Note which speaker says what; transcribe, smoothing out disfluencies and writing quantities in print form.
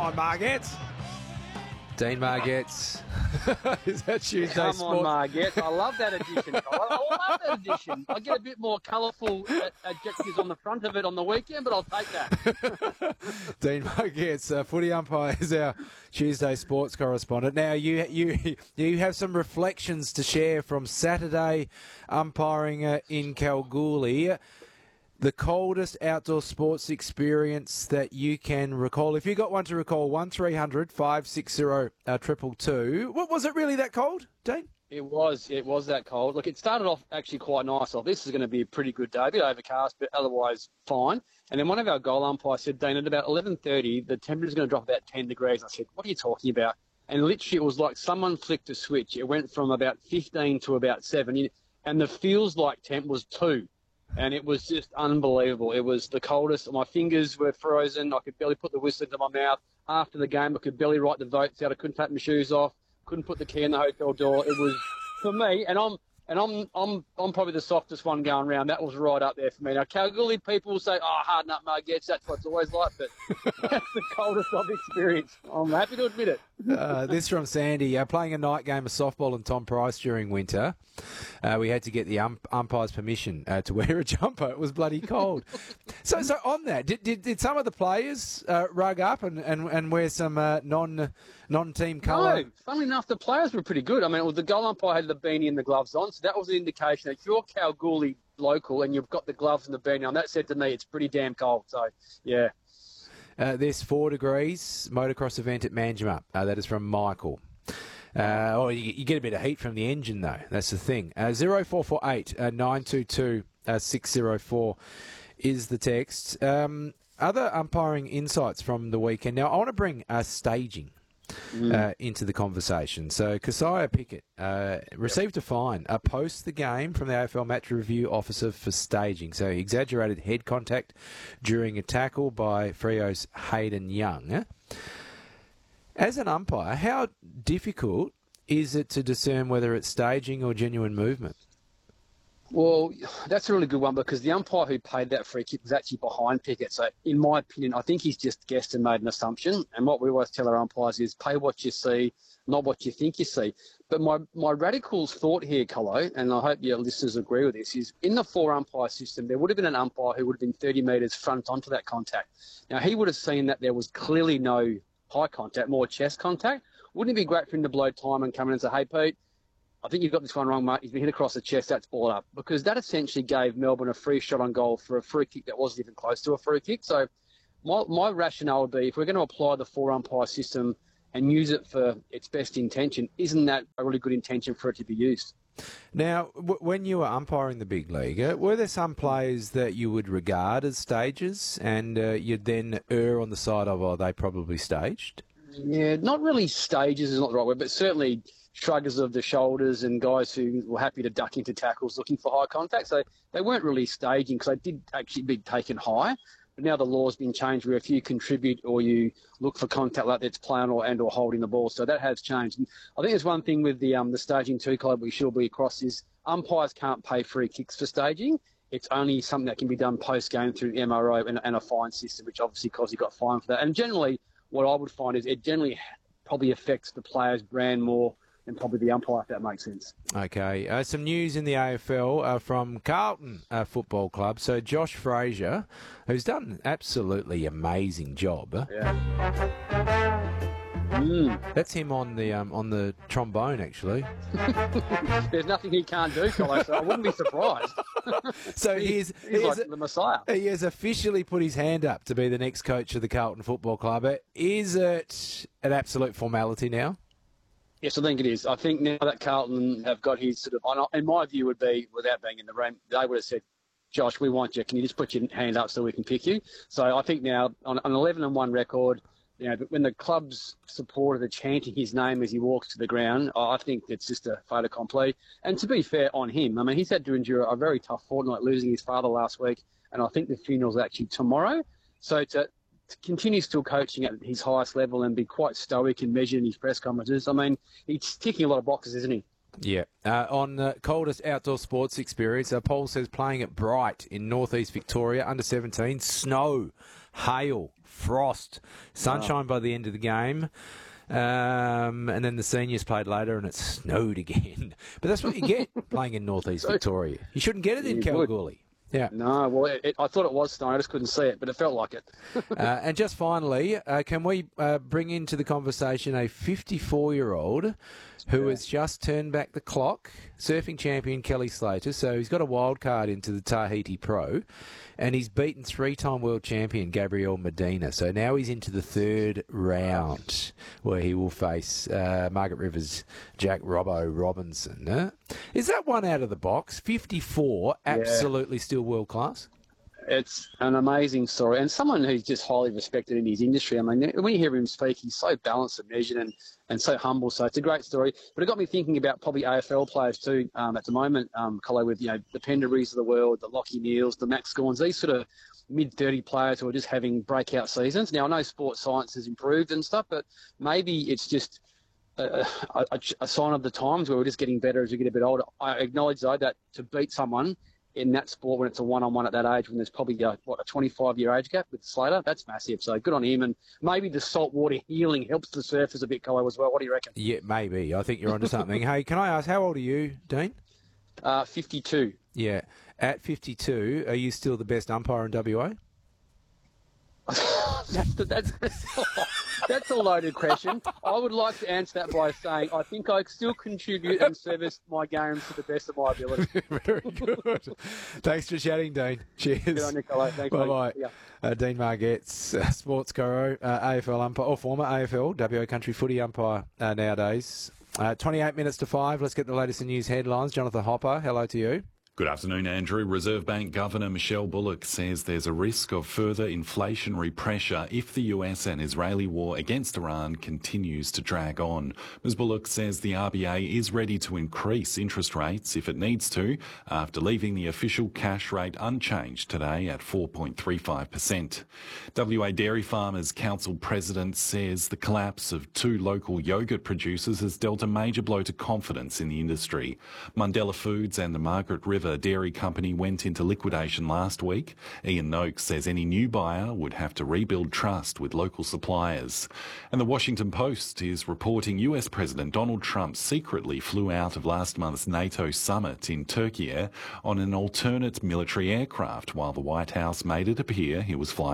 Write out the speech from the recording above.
Speaker 1: on, Margets. Dean Margets. Is that Tuesday
Speaker 2: Come
Speaker 1: Sport?
Speaker 2: on, Margets. I love that addition. I love that addition. I get a bit more colourful adjectives on the front of it on the weekend, but I'll take that.
Speaker 1: Dean Margets, footy umpire, is our Tuesday sports correspondent. Now, you have some reflections to share from Saturday umpiring in Kalgoorlie. The coldest outdoor sports experience that you can recall. If you got one to recall, 1300 560 222. What was it really that cold, Dean?
Speaker 2: It was that cold. Look, it started off actually quite nice. This is going to be a pretty good day. A bit overcast, but otherwise fine. And then one of our goal umpires said, Dean, at about 11:30, the temperature's going to drop about 10 degrees. I said, what are you talking about? And literally it was like someone flicked a switch. It went from about 15 to about 7. And the feels like temp was 2. And it was just unbelievable. It was the coldest. My fingers were frozen. I could barely put the whistle into my mouth. After the game, I could barely write the votes out. I couldn't take my shoes off. Couldn't put the key in the hotel door. It was, for me, and I'm probably the softest one going around. That was right up there for me. Now, Kalgoorlie people will say, oh, harden up, Margets. That's what it's always like. But that's the coldest I've experienced. I'm happy to admit it.
Speaker 1: This from Sandy. Playing a night game of softball in Tom Price during winter. We had to get the umpire's permission to wear a jumper. It was bloody cold. So on that, did some of the players rug up and wear some non-team colour?
Speaker 2: No, funnily enough, the players were pretty good. I mean, the goal umpire had the beanie and the gloves on, so that was an indication that if you're Kalgoorlie local and you've got the gloves and the beanie on, that said to me it's pretty damn cold. So, yeah.
Speaker 1: There's 4 degrees, motocross event at Manjimup. That is from Michael. You get a bit of heat from the engine, though. That's the thing. 0448 922 604 is the text. Other umpiring insights from the weekend. Now, I want to bring staging into the conversation. So, Keziah Pickett received a fine post the game from the AFL match review officer for staging. So, he exaggerated head contact during a tackle by Freo's Hayden Young. As an umpire, how difficult is it to discern whether it's staging or genuine movement?
Speaker 2: Well, that's a really good one because the umpire who paid that free kick was actually behind Pickett. So, in my opinion, I think he's just guessed and made an assumption. And what we always tell our umpires is pay what you see, not what you think you see. But my radical thought here, Colo, and I hope your listeners agree with this, is in the 4-umpire system, there would have been an umpire who would have been 30 metres front onto that contact. Now, he would have seen that there was clearly no high contact, more chest contact. Wouldn't it be great for him to blow time and come in and say, hey, Pete, I think you've got this one wrong, mate. He's been hit across the chest. That's ball up. Because that essentially gave Melbourne a free shot on goal for a free kick that wasn't even close to a free kick. So my rationale would be if we're going to apply the 4-umpire system and use it for its best intention, isn't that a really good intention for it to be used?
Speaker 1: Now, when you were umpiring the big league, were there some players that you would regard as stagers and you'd then err on the side of, oh, they probably staged?
Speaker 2: Yeah, not really stages is not the right word, but certainly shruggers of the shoulders and guys who were happy to duck into tackles looking for high contact. So they weren't really staging because they did actually be taken high. But now the law's been changed where if you contribute or you look for contact like that's playing or holding the ball. So that has changed. And I think there's one thing with the staging too, Club, we should be across is umpires can't pay free kicks for staging. It's only something that can be done post-game through MRO and a fine system, which obviously because he got fined for that. And generally, what I would find is it generally probably affects the player's brand more than probably the umpire, if that makes sense.
Speaker 1: Okay. Some news in the AFL from Carlton Football Club. So Josh Frazier, who's done an absolutely amazing job.
Speaker 2: Yeah.
Speaker 1: That's him on the trombone, actually.
Speaker 2: There's nothing he can't do, Colo, so I wouldn't be surprised.
Speaker 1: So
Speaker 2: he's like the Messiah.
Speaker 1: He has officially put his hand up to be the next coach of the Carlton Football Club. Is it an absolute formality now?
Speaker 2: Yes, I think it is. I think now that Carlton have got his sort of, in my view would be, without being in the room, they would have said, Josh, we want you. Can you just put your hand up so we can pick you? So I think now on an 11-1 record, you know, when the club's supporters are chanting his name as he walks to the ground, I think it's just a fait accompli. And to be fair on him, I mean, he's had to endure a very tough fortnight losing his father last week, and I think the funeral's actually tomorrow. So to continue still coaching at his highest level and be quite stoic and measured in his press conferences, I mean, he's ticking a lot of boxes, isn't he?
Speaker 1: Yeah. On the coldest outdoor sports experience, a poll says playing at Bright in northeast Victoria, under 17, snow, hail, frost, sunshine by the end of the game. And then the seniors played later and it snowed again. But that's what you get playing in northeast Victoria. You shouldn't get it in Kalgoorlie. Yeah.
Speaker 2: No, well, I thought it was snow. I just couldn't see it, but it felt like it.
Speaker 1: And just finally, can we bring into the conversation a 54-year-old who has just turned back the clock, surfing champion Kelly Slater. So he's got a wild card into the Tahiti Pro, and he's beaten three-time world champion Gabriel Medina. So now he's into the third round where he will face Margaret River's Jack Robbo Robinson. Is that one out of the box? 54, absolutely still world class?
Speaker 2: It's an amazing story, and someone who's just highly respected in his industry. I mean, when you hear him speak, he's so balanced and measured and so humble. So it's a great story. But it got me thinking about probably AFL players too at the moment, Colo, with the Penderys of the world, the Lockie Neals, the Max Gorns, these sort of mid-30 players who are just having breakout seasons. Now, I know sports science has improved and stuff, but maybe it's just a sign of the times where we're just getting better as we get a bit older. I acknowledge, though, that to beat someone in that sport when it's a one-on-one at that age, when there's probably a 25-year age gap with Slater, that's massive. So good on him. And maybe the saltwater healing helps the surfers a bit, Colo, as well. What do you reckon?
Speaker 1: Yeah, maybe. I think you're onto something. Hey, can I ask, how old are you, Dean?
Speaker 2: 52.
Speaker 1: Yeah. At 52, are you still the best umpire in WA?
Speaker 2: That's a loaded question. I would like to answer that by saying I think I still contribute and service my games to the best of my ability.
Speaker 1: Very good. Thanks for chatting, Dean. Cheers.
Speaker 2: Good on Nicola. Thanks,
Speaker 1: bye-bye.
Speaker 2: Yeah.
Speaker 1: Dean Margetts, sports guru, AFL umpire, or former AFL, WA country footy umpire nowadays. 28 minutes to 5. Let's get the latest in news headlines. Jonathan Hopper, hello to you.
Speaker 3: Good afternoon, Andrew. Reserve Bank Governor Michelle Bullock says there's a risk of further inflationary pressure if the US and Israeli war against Iran continues to drag on. Ms. Bullock says the RBA is ready to increase interest rates if it needs to, after leaving the official cash rate unchanged today at 4.35%. WA Dairy Farmers Council President says the collapse of two local yogurt producers has dealt a major blow to confidence in the industry. Mundella Foods and the Margaret River Dairy Company went into liquidation last week. Ian Noakes says any new buyer would have to rebuild trust with local suppliers. And the Washington Post is reporting US President Donald Trump secretly flew out of last month's NATO summit in Turkey on an alternate military aircraft, while the White House made it appear he was flying